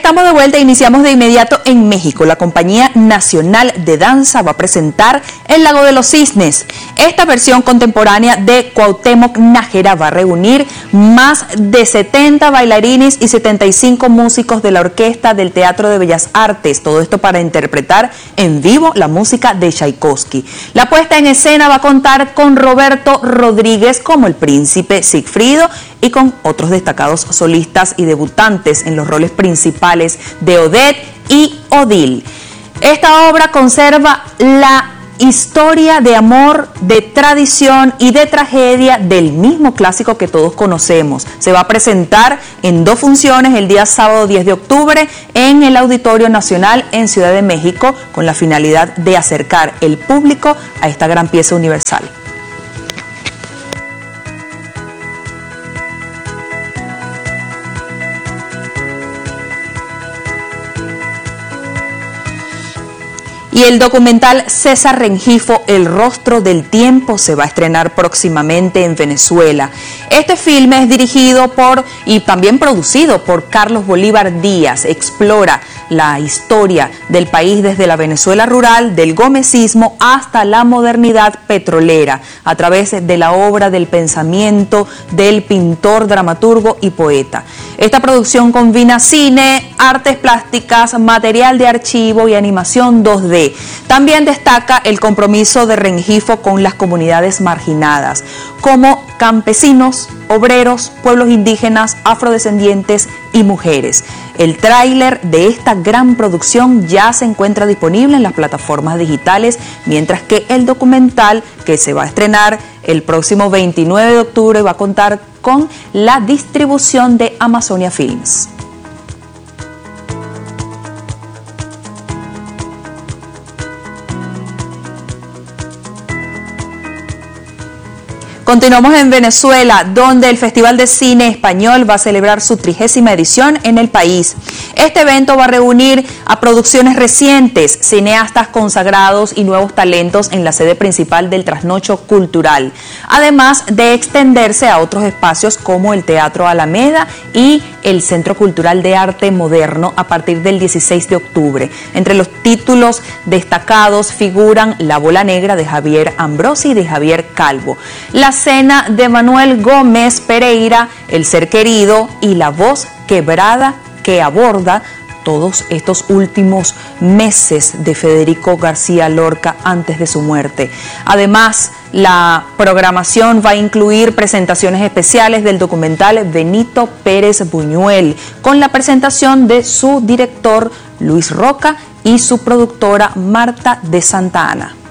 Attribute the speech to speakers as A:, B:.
A: Estamos de vuelta e iniciamos de inmediato en México. La Compañía Nacional de Danza va a presentar El Lago de los Cisnes. Esta versión contemporánea de Cuauhtémoc Nájera va a reunir más de 70 bailarines y 75 músicos de la Orquesta del Teatro de Bellas Artes. Todo esto para interpretar en vivo la música de Tchaikovsky. La puesta en escena va a contar con Roberto Rodríguez como el príncipe Sigfrido y con otros destacados solistas y debutantes en los roles principales de Odette y Odile. Esta obra conserva la historia de amor, de tradición y de tragedia del mismo clásico que todos conocemos. Se va a presentar en 2 funciones el día sábado 10 de octubre en el Auditorio Nacional en Ciudad de México, con la finalidad de acercar el público a esta gran pieza universal. Y el documental César Rengifo, El rostro del tiempo, se va a estrenar próximamente en Venezuela. Este filme es dirigido por y también producido por Carlos Bolívar Díaz. Explora la historia del país desde la Venezuela rural, del gomecismo hasta la modernidad petrolera, a través de la obra del pensamiento del pintor, dramaturgo y poeta. Esta producción combina cine, artes plásticas, material de archivo y animación 2D. También destaca el compromiso de Rengifo con las comunidades marginadas, como campesinos, obreros, pueblos indígenas, afrodescendientes y mujeres. El tráiler de esta gran producción ya se encuentra disponible en las plataformas digitales, mientras que el documental, que se va a estrenar el próximo 29 de octubre, va a contar con la distribución de Amazonia Films. Continuamos en Venezuela, donde el Festival de Cine Español va a celebrar su 30ª edición en el país. Este evento va a reunir a producciones recientes, cineastas consagrados y nuevos talentos en la sede principal del trasnocho cultural, además de extenderse a otros espacios como el Teatro Alameda y el Centro Cultural de Arte Moderno a partir del 16 de octubre. Entre los títulos destacados figuran La Bola Negra de Javier Ambrosi y de Javier Calvo, La Cena de Manuel Gómez Pereira, El Ser Querido y La Voz Quebrada, que aborda todos estos últimos meses de Federico García Lorca antes de su muerte. Además, la programación va a incluir presentaciones especiales del documental Benito Pérez Buñuel, con la presentación de su director Luis Roca y su productora Marta de Santa Ana.